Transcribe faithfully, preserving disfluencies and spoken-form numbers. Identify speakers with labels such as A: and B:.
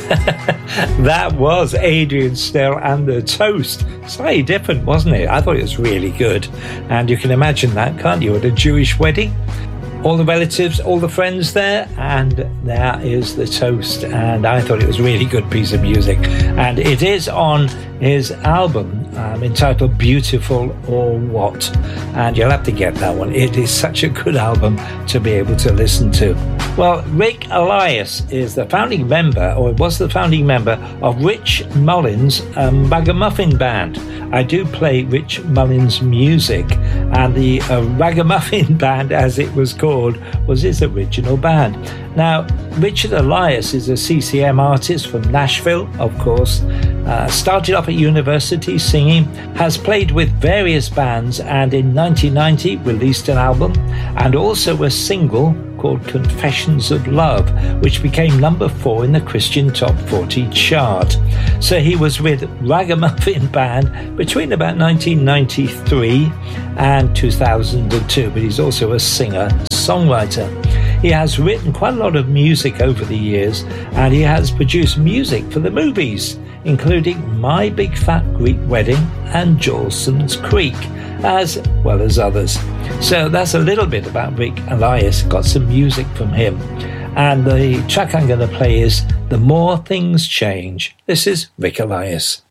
A: That was Adrian Snell and the Toast. Slightly different, wasn't it? I thought it was really good. And you can imagine that, can't you, at a Jewish wedding? All the relatives, all the friends there, and there is the Toast. And I thought it was a really good piece of music. And it is on his album um, entitled Beautiful or What. And you'll have to get that one. It is such a good album to be able to listen to. Well, Rick Elias is the founding member, or was the founding member, of Rich Mullins' um, Ragamuffin Band. I do play Rich Mullins' music, and the uh, Ragamuffin Band, as it was called, was his original band. Now, Richard Elias is a C C M artist from Nashville, of course. Uh, started off at university singing, has played with various bands, and in nineteen ninety released an album and also a single called Confessions of Love, which became number four in the Christian Top forty chart. So he was with Ragamuffin Band between about nineteen ninety-three and two thousand two, but he's also a singer-songwriter. He has written quite a lot of music over the years, and he has produced music for the movies, including My Big Fat Greek Wedding and Jolson's Creek, as well as others. So that's a little bit about Rick Elias. Got some music from him. And the track I'm going to play is The More Things Change. This is Rick Elias.